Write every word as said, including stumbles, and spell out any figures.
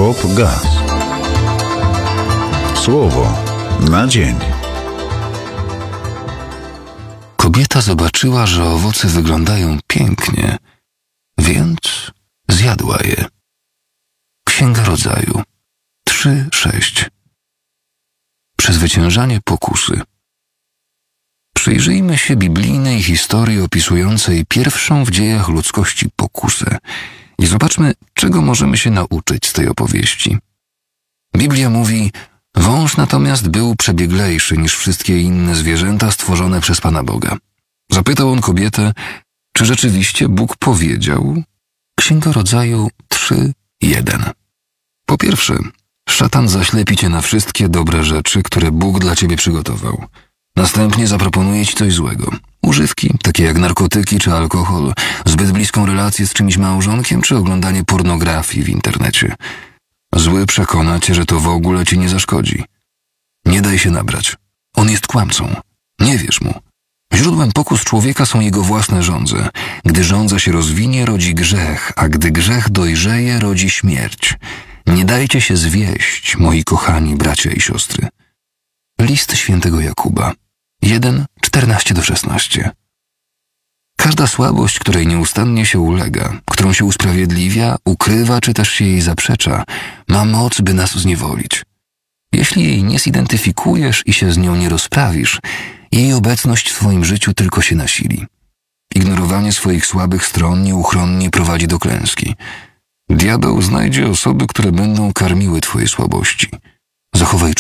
Bob Gaz. Słowo na dzień. Kobieta zobaczyła, że owoce wyglądają pięknie, więc zjadła je. Księga Rodzaju trzy sześć. Przezwyciężanie pokusy. Przyjrzyjmy się biblijnej historii opisującej pierwszą w dziejach ludzkości pokusę i zobaczmy, czego możemy się nauczyć z tej opowieści. Biblia mówi: wąż natomiast był przebieglejszy niż wszystkie inne zwierzęta stworzone przez Pana Boga. Zapytał on kobietę, czy rzeczywiście Bóg powiedział? Księga Rodzaju trzy jeden. Po pierwsze, szatan zaślepi cię na wszystkie dobre rzeczy, które Bóg dla ciebie przygotował. Następnie zaproponuje ci coś złego. Używki, takie jak narkotyki czy alkohol, zbyt bliską relację z czymś małżonkiem czy oglądanie pornografii w internecie. Zły przekona cię, że to w ogóle ci nie zaszkodzi. Nie daj się nabrać. On jest kłamcą. Nie wierz mu. Źródłem pokus człowieka są jego własne żądze. Gdy żądza się rozwinie, rodzi grzech, a gdy grzech dojrzeje, rodzi śmierć. Nie dajcie się zwieść, moi kochani bracia i siostry. List świętego Jakuba jeden czternaście do szesnastu. Każda słabość, której nieustannie się ulega, którą się usprawiedliwia, ukrywa czy też się jej zaprzecza, ma moc, by nas zniewolić. Jeśli jej nie zidentyfikujesz i się z nią nie rozprawisz, jej obecność w twoim życiu tylko się nasili. Ignorowanie swoich słabych stron nieuchronnie prowadzi do klęski. Diabeł znajdzie osoby, które będą karmiły twoje słabości. Zachowaj